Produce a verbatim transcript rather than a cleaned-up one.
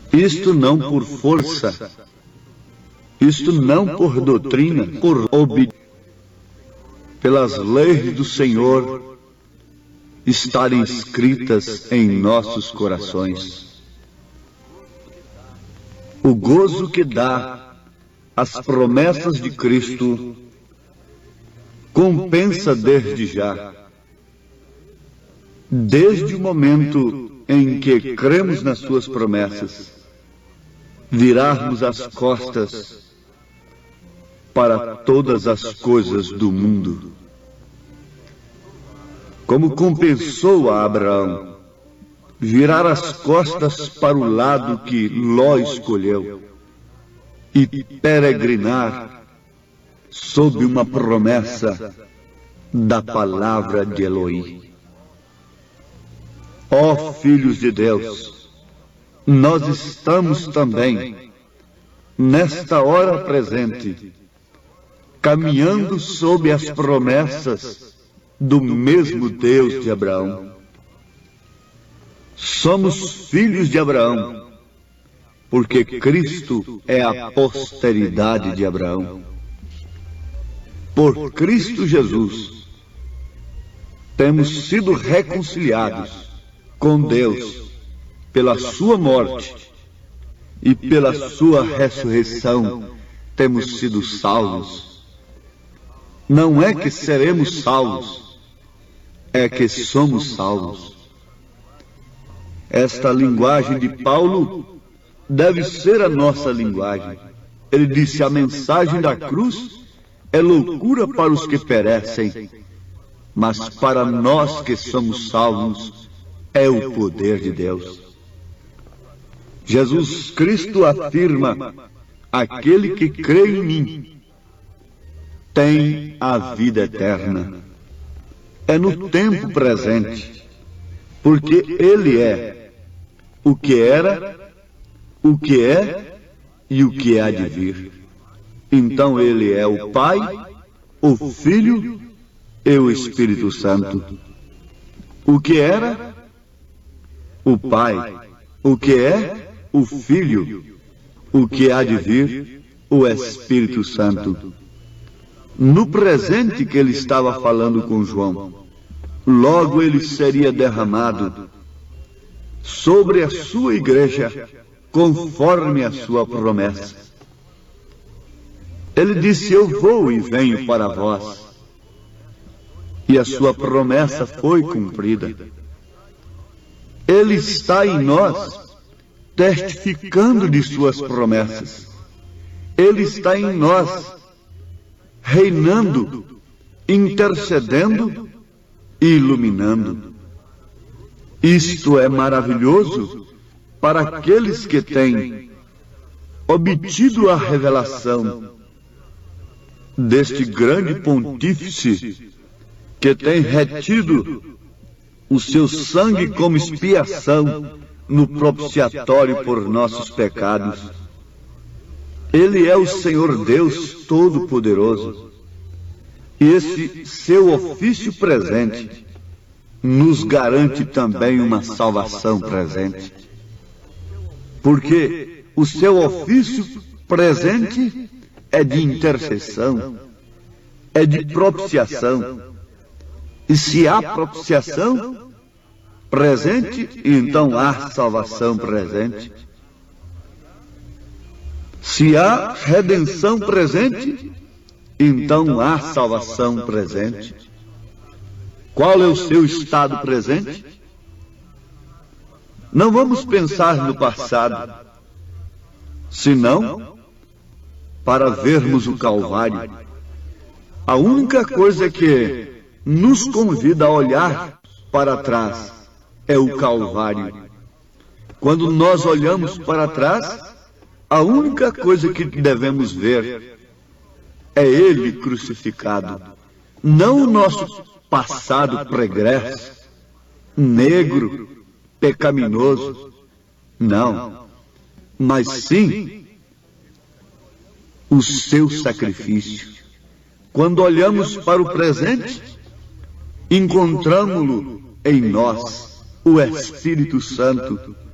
Isto não por força, isto não por doutrina, por obediência, pelas leis do Senhor estarem escritas em nossos corações. O gozo que dá as promessas de Cristo compensa desde já. Desde o momento em que cremos nas suas promessas, virarmos as costas para todas as coisas do mundo. Como compensou a Abraão virar as costas para o lado que Ló escolheu e peregrinar sob uma promessa da palavra de Elohim. Ó filhos de Deus, nós estamos também, nesta hora presente, caminhando sob as promessas do mesmo Deus de Abraão. Somos filhos de Abraão, porque Cristo é a posteridade de Abraão. Por Cristo Jesus, temos sido reconciliados com Deus pela sua morte e pela sua ressurreição temos sido salvos. Não é que seremos salvos, é que somos salvos. Esta linguagem de Paulo deve ser a nossa linguagem. Ele disse: a mensagem da cruz é loucura para os que perecem, mas para nós que somos salvos é o poder de Deus. Jesus Cristo afirma: aquele que crê em mim tem a vida eterna. É no tempo presente, porque Ele é o que era, o que é e o que há de vir. Então Ele é o Pai, o Filho e o Espírito Santo. O que era, o Pai, o que é, o Filho, o que há de vir, o Espírito Santo. No presente que ele estava falando com João, logo ele seria derramado sobre a sua igreja, conforme a sua promessa. Ele disse: eu vou e venho para vós. E a sua promessa foi cumprida. Ele está em nós, testificando de suas promessas. Ele está em nós, reinando, intercedendo e iluminando. Isto é maravilhoso para aqueles que têm obtido a revelação deste grande pontífice que tem retido o seu sangue como expiação no propiciatório por nossos pecados. Ele é o Senhor Deus Todo-Poderoso. E esse seu ofício presente nos garante também uma salvação presente. Porque o seu ofício presente é de intercessão, é de propiciação. E se há propiciação presente, então há salvação presente. Se há redenção presente, então há salvação presente. Qual é o seu estado presente? Não vamos pensar no passado, senão para vermos o Calvário. A única coisa que nos convida a olhar para trás é o Calvário. Quando nós olhamos para trás, a única coisa que devemos ver é Ele crucificado, não o nosso passado pregresso, negro, pecaminoso, não, mas sim o seu sacrifício. Quando olhamos para o presente, encontramo-lo em nós, o Espírito Santo,